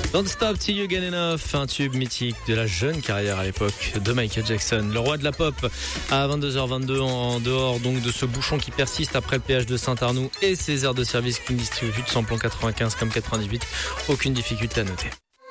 Don't Stop Till You Get Enough, un tube mythique de la jeune carrière à l'époque de Michael Jackson. Le roi de la pop à 22h22 en dehors donc de ce bouchon qui persiste après le péage de Saint-Arnoux et ses aires de service qui ne distribuent plus de samplon 95 comme 98. Aucune difficulté à noter.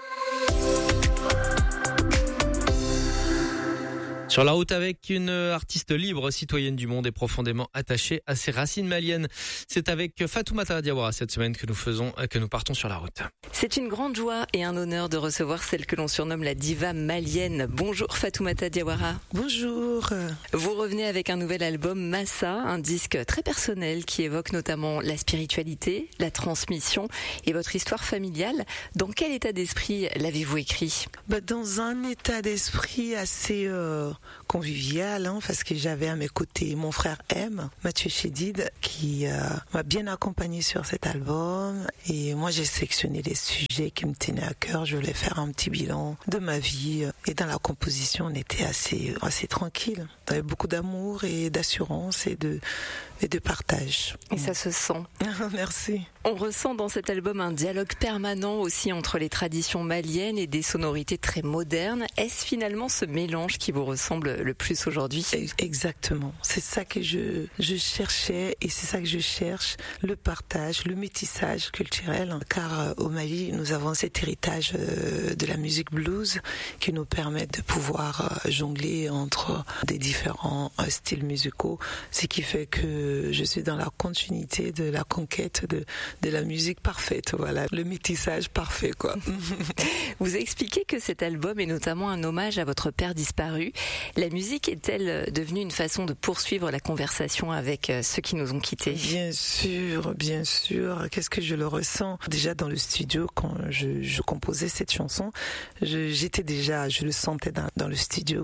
Sur la route avec une artiste libre, citoyenne du monde et profondément attachée à ses racines maliennes. C'est avec Fatoumata Diawara cette semaine que nous partons sur la route. C'est une grande joie et un honneur de recevoir celle que l'on surnomme la diva malienne. Bonjour Fatoumata Diawara. Bonjour. Vous revenez avec un nouvel album Massa, un disque très personnel qui évoque notamment la spiritualité, la transmission et votre histoire familiale. Dans quel état d'esprit l'avez-vous écrit ? Dans un état d'esprit assez convivial, parce que j'avais à mes côtés mon frère M, Mathieu Chédid, qui m'a bien accompagné sur cet album. Et moi, j'ai sélectionné les sujets qui me tenaient à cœur. Je voulais faire un petit bilan de ma vie. Et dans la composition, on était assez tranquille. Il y avait beaucoup d'amour et d'assurance et de partage. Et ça se sent. Merci. On ressent dans cet album un dialogue permanent aussi entre les traditions maliennes et des sonorités très modernes. Est-ce finalement ce mélange qui vous ressemble le plus aujourd'hui ? Exactement. C'est ça que je cherchais et c'est ça que je cherche, le partage, le métissage culturel. Car au Mali, nous avons cet héritage de la musique blues qui nous permet de pouvoir jongler entre des différents styles musicaux, ce qui fait que je suis dans la continuité de la conquête de la musique parfaite, voilà, le métissage parfait, quoi. Vous expliquez que cet album est notamment un hommage à votre père disparu. La musique est-elle devenue une façon de poursuivre la conversation avec ceux qui nous ont quittés ? Bien sûr. Qu'est-ce que je le ressens ? Déjà dans le studio, quand je composais cette chanson, je le sentais dans le studio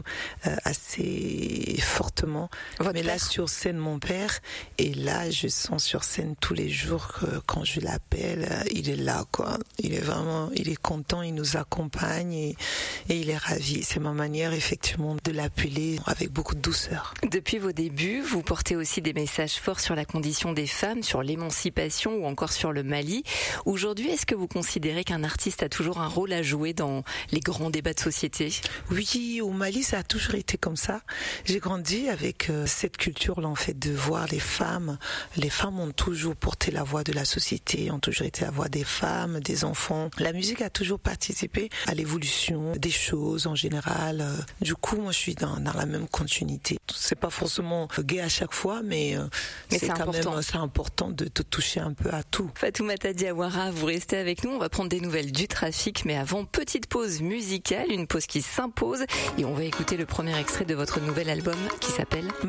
assez fortement. Mais là, sur scène, mon père, et là, je sens sur scène tous les jours que quand je l'appelle, il est là, quoi. Il est content, il nous accompagne et il est ravi. C'est ma manière, effectivement, de l'appeler avec beaucoup de douceur. Depuis vos débuts, vous portez aussi des messages forts sur la condition des femmes, sur l'émancipation ou encore sur le Mali. Aujourd'hui, est-ce que vous considérez qu'un artiste a toujours un rôle à jouer dans les grands débats de société ? Oui, au Mali, ça a toujours été comme ça. J'ai grandi avec cette culture-là, en fait, de voir les femmes. Les femmes ont toujours porté la voix de la société, ont toujours été la voix des femmes, des enfants. La musique a toujours participé à l'évolution des choses en général. Du coup, moi, je suis dans la même continuité. C'est pas forcément gay à chaque fois, mais c'est quand même important de te toucher un peu à tout. Fatoumata Diawara, vous restez avec nous. On va prendre des nouvelles du trafic, mais avant, petite pause musicale, une pause qui s'impose. Et on va écouter le premier extrait de votre nouvel album qui s'appelle